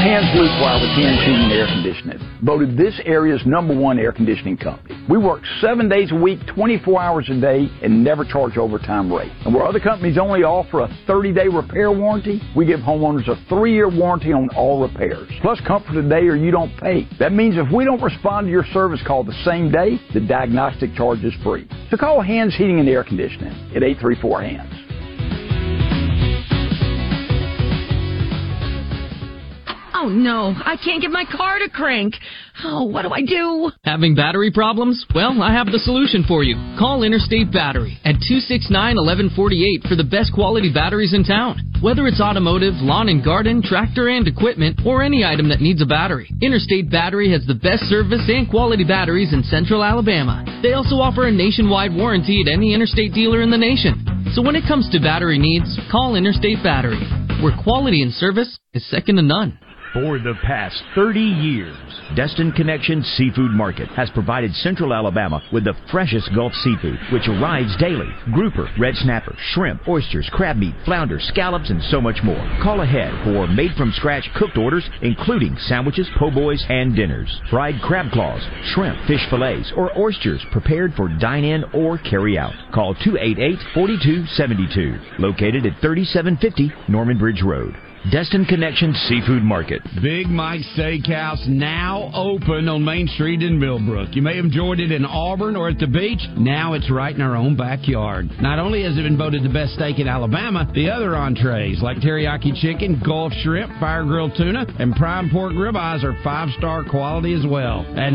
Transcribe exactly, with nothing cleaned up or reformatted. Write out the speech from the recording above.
Hans Blueflower with Hans Heating and Air Conditioning, voted this area's number one air conditioning company. We work seven days a week, twenty-four hours a day, and never charge overtime rate. And where other companies only offer a thirty-day repair warranty, we give homeowners a three-year warranty on all repairs. Plus, comfort a day or you don't pay. That means if we don't respond to your service call the same day, the diagnostic charge is free. So call Hans Heating and Air Conditioning at eight three four HANDS. Oh, no, I can't get my car to crank. Oh, what do I do? Having battery problems? Well, I have the solution for you. Call Interstate Battery at two six nine, one one four eight for the best quality batteries in town. Whether it's automotive, lawn and garden, tractor and equipment, or any item that needs a battery, Interstate Battery has the best service and quality batteries in Central Alabama. They also offer a nationwide warranty at any Interstate dealer in the nation. So when it comes to battery needs, call Interstate Battery, where quality and service is second to none. For the past thirty years, Destin Connection Seafood Market has provided Central Alabama with the freshest Gulf seafood, which arrives daily. Grouper, red snapper, shrimp, oysters, crab meat, flounder, scallops, and so much more. Call ahead for made-from-scratch cooked orders, including sandwiches, po' boys, and dinners. Fried crab claws, shrimp, fish fillets, or oysters prepared for dine-in or carry-out. Call two eight eight, four two seven two. Located at thirty-seven fifty Norman Bridge Road. Destin Connection Seafood Market. Big Mike's Steakhouse now open on Main Street in Millbrook. You may have enjoyed it in Auburn or at the beach. Now it's right in our own backyard. Not only has it been voted the best steak in Alabama, the other entrees like teriyaki chicken, Gulf shrimp, fire grilled tuna, and prime pork ribeyes are five-star quality as well. And